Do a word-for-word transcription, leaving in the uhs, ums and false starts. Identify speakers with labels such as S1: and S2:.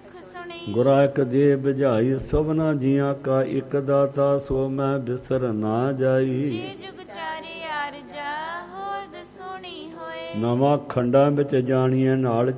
S1: ਸੁਖ ਸੁਣੀ।
S2: ਗੁਰਾ ਇਕ ਦੇ ਬੁਝਾਈ ਸਭਨਾ ਜੀਆਂ ਕਾ ਇੱਕ ਦਾਤਾ, ਸੋ ਮੈਂ ਬਿਸਰ ਨਾ ਜਾਈ।
S1: ਜੀ ਜੁਗ ਚਾਰੇ ਆਰਜਾ ਹੋਰ ਦਸੋਣੀ ਹੋਏ।
S2: ਨਵਾਂ ਖੰਡਾਂ ਵਿੱਚ ਜਾਣੀਏ ਨਾਲ